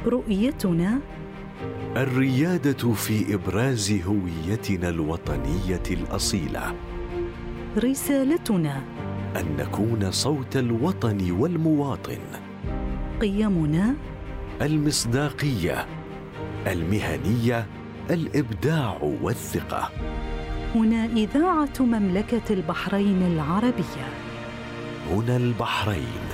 رؤيتنا الريادة في إبراز هويتنا الوطنية الأصيلة. رسالتنا أن نكون صوت الوطن والمواطن. قيمنا المصداقية، المهنية، الإبداع والثقة. هنا إذاعة مملكة البحرين العربية. هنا البحرين.